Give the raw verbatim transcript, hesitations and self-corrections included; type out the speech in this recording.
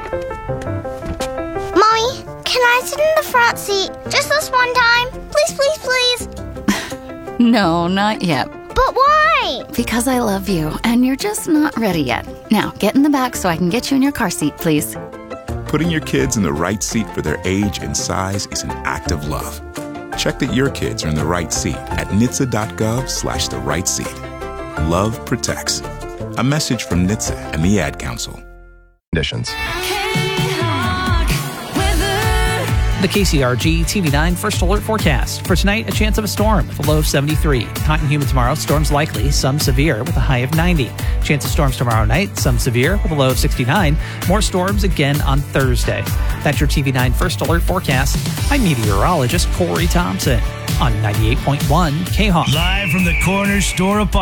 Mommy, can I sit in the front seat just this one time? Please, please, please. No, not yet. But why? Because I love you, and you're just not ready yet. Now, get in the back so I can get you in your car seat, please. Putting your kids in the right seat for their age and size is an act of love. Check that your kids are in the right seat at N H T S A dot gov slash the right seat. Love protects. A message from N H T S A and the Ad Council. Conditions. The K C R G T V nine First Alert forecast. For tonight, a chance of a storm with a low of seventy-three. Hot and humid tomorrow, storms likely, some severe with a high of ninety. Chance of storms tomorrow night, some severe with a low of sixty-nine. More storms again on Thursday. That's your T V nine First Alert forecast. I'm meteorologist Corey Thompson on ninety-eight point one K-Hawk. Live from the corner store apartment.